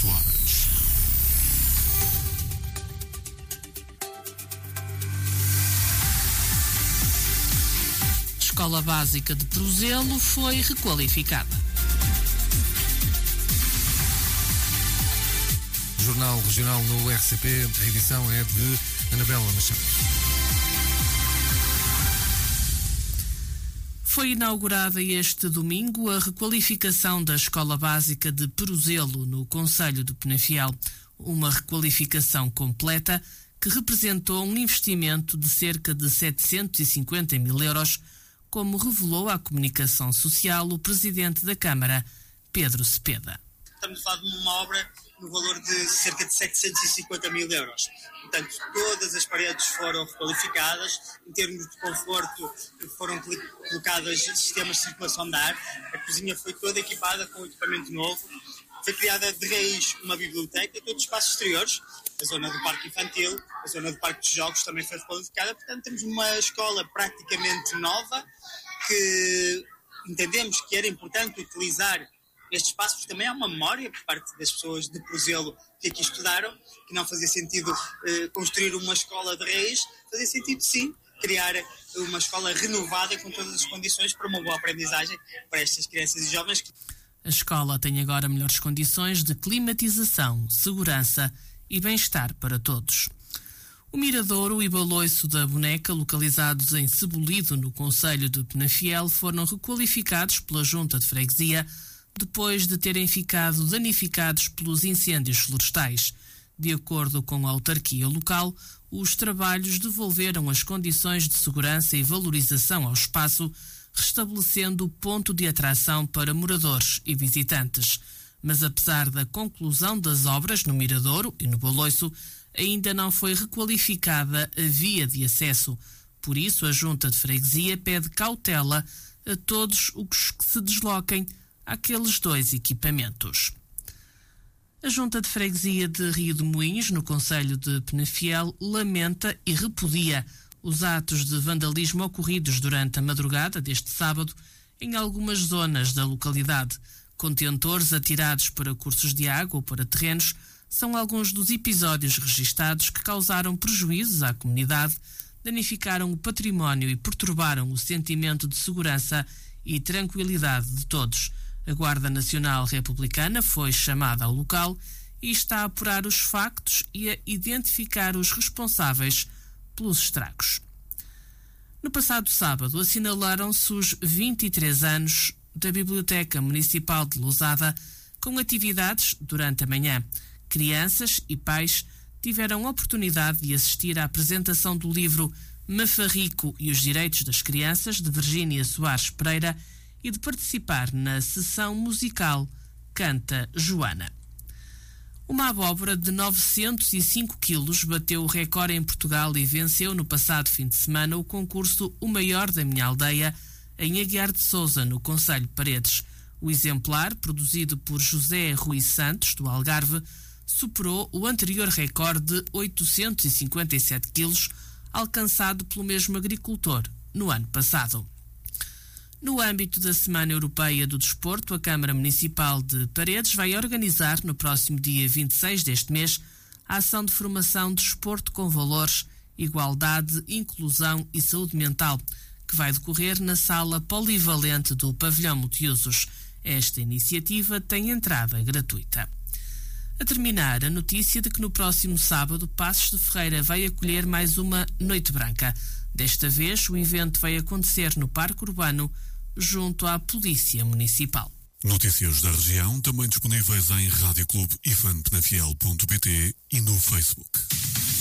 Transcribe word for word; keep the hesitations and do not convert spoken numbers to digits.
oito horas. A Escola Básica de Prozelo foi requalificada. Jornal Regional no R C P, a edição é de Anabela Machado. Foi inaugurada este domingo a requalificação da Escola Básica de Prozelo, no concelho de Penafiel. Uma requalificação completa que representou um investimento de cerca de setecentos e cinquenta mil euros, como revelou à comunicação social o presidente da Câmara, Pedro Cepeda. Estamos a falar de uma obra no valor de cerca de setecentos e cinquenta mil euros. Portanto, todas as paredes foram requalificadas, em termos de conforto foram colocadas sistemas de circulação de ar, a cozinha foi toda equipada com equipamento novo, foi criada de raiz uma biblioteca, todos os espaços exteriores, a zona do parque infantil, a zona do parque de jogos também foi requalificada, portanto temos uma escola praticamente nova que entendemos que era importante utilizar estes espaços. Também há uma memória por parte das pessoas de Prozelo que aqui estudaram, que não fazia sentido eh, construir uma escola de raiz, fazia sentido sim criar uma escola renovada com todas as condições para uma boa aprendizagem para estas crianças e jovens. A escola tem agora melhores condições de climatização, segurança e bem-estar para todos. O Miradouro e Baloiço da Boneca, localizados em Cebulido, no concelho de Penafiel, foram requalificados pela Junta de Freguesia depois de terem ficado danificados pelos incêndios florestais. De acordo com a autarquia local, os trabalhos devolveram as condições de segurança e valorização ao espaço, restabelecendo o ponto de atração para moradores e visitantes. Mas apesar da conclusão das obras no Miradouro e no Baloiço, ainda não foi requalificada a via de acesso. Por isso, a Junta de Freguesia pede cautela a todos os que se desloquem àqueles dois equipamentos. A Junta de Freguesia de Rio de Moinhos, no concelho de Penafiel, lamenta e repudia os atos de vandalismo ocorridos durante a madrugada deste sábado em algumas zonas da localidade. Contentores atirados para cursos de água ou para terrenos são alguns dos episódios registados que causaram prejuízos à comunidade, danificaram o património e perturbaram o sentimento de segurança e tranquilidade de todos. A Guarda Nacional Republicana foi chamada ao local e está a apurar os factos e a identificar os responsáveis pelos estragos. No passado sábado assinalaram-se os vinte e três anos da Biblioteca Municipal de Lousada, com atividades durante a manhã. Crianças e pais tiveram a oportunidade de assistir à apresentação do livro Mafarrico e os Direitos das Crianças, de Virgínia Soares Pereira, e de participar na sessão musical Canta Joana. Uma abóbora de novecentos e cinco quilos bateu o recorde em Portugal e venceu no passado fim de semana o concurso O Maior da Minha Aldeia, em Aguiar de Sousa, no concelho de Paredes. O exemplar, produzido por José Rui Santos, do Algarve, superou o anterior recorde de oitocentos e cinquenta e sete quilos, alcançado pelo mesmo agricultor no ano passado. No âmbito da Semana Europeia do Desporto, a Câmara Municipal de Paredes vai organizar, no próximo dia vinte e seis deste mês, a ação de formação de desporto com valores, igualdade, inclusão e saúde mental, que vai decorrer na sala polivalente do Pavilhão Multiusos. Esta iniciativa tem entrada gratuita. A terminar, a notícia de que no próximo sábado Passos de Ferreira vai acolher mais uma Noite Branca. Desta vez, o evento vai acontecer no Parque Urbano, junto à Polícia Municipal. Notícias da região, também disponíveis em rádio clube ifan penafiel ponto pt e no Facebook.